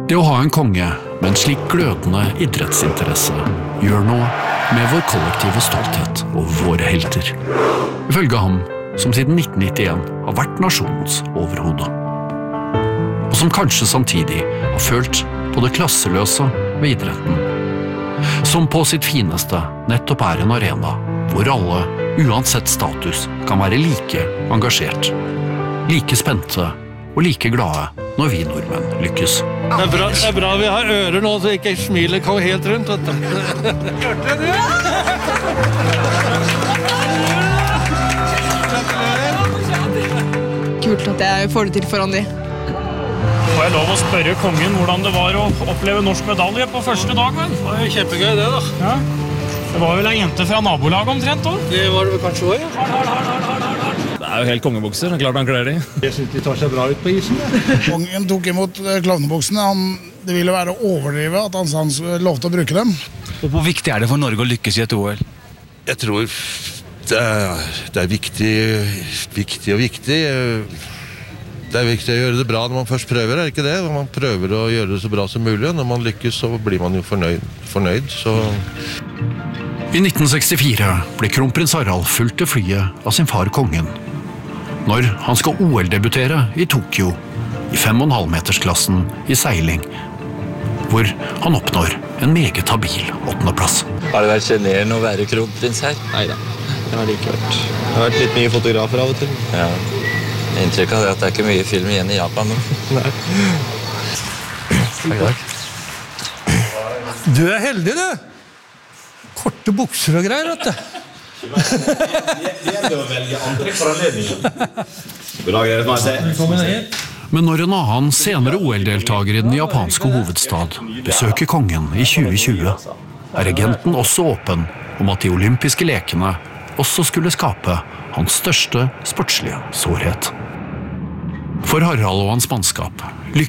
Det å ha en konge med en slik glødende idrettsinteresse gjør noe med vår kollektive stolthet over våre helter. Ifølge ham, som siden 1991 har vært nasjonens overhode. Og som kanskje samtidig har følt på det klasseløse ved idretten. Som på sitt fineste nettopp er en arena hvor alle, uansett status, kan være like engasjert, like spente og like glade når vi nordmenn lykkes. Det er bra vi har ører nå, så ikke smilet kommer helt rundt. Hørte du? Kult at jeg får det til foran de. Får jeg lov å spørre kongen hvordan det var å oppleve norsk medalje på første dag, vel? Det var jo kjempegøy det da. Ja. Det var vel en jente fra nabolaget omtrent da? Det var det vel kanskje også, ja. Det er jo helt kongebukser, det er klart han kler de. Jeg synes de tar seg bra ut på isen. Kongen tok imot klovnebuksene. Det ville være å overdrive at han sa han lovte å bruke dem. Og hvor viktig er det for Norge å lykkes i et OL? Jeg tror det er viktig. Det er viktig å gjøre det bra når man først prøver, er det ikke det? Når man prøver å gjøre det så bra som mulig, og når man lykkes så blir man jo fornøyd så... I 1964 ble kronprins Harald fulgt til flyet av sin far kongen. Når han skal OL-debutere i Tokyo, i 5,5-metersklassen i seiling, hvor han oppnår en meget habil 8. plass. Har det vært generende å være kronprins her? Neida, det har det ikke vært. Det har vært litt mye fotografer av og til. Ja, inntrykk av det at det er ikke mye film igjen i Japan nå. Nei. Takk. Du er heldig, du! Korte bukser og greier, vet du. Det er å velge antrekk for anledningen. Velkommen hit. Men når en annen senere OL-deltager i den japanske hovedstad besøker kongen i 2020, er regenten også åpen om at de olympiske lekene også skulle skape hans største sportslige sårhet. For Harald og hans mannskap